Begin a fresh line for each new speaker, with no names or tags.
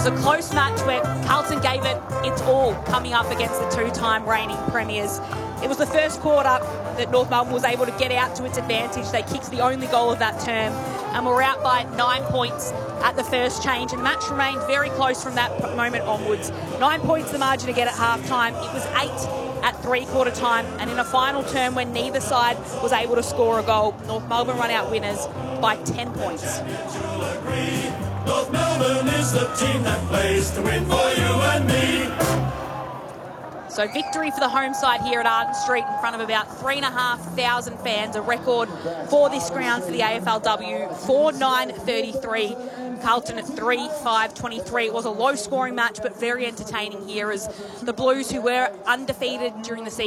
was a close match where Carlton gave it its all coming up against the two-time reigning premiers. It was the first quarter that North Melbourne was able to get out to its advantage. They kicked the only goal of that term and were out by 9 points at the first change, and the match remained very close from that moment onwards. 9 points the margin to get at half-time. It was 8 at three-quarter time, and in a final term when neither side was able to score a goal, North Melbourne run out winners by 10 points.
North Melbourne is the team that plays to win for you and me.
So victory for the home side here at Arden Street in front of about 3,500 fans, a record for this ground for the AFLW, 4-9-33. Carlton at 3-5-23. It was a low-scoring match, but very entertaining here as the Blues, who were undefeated during the season,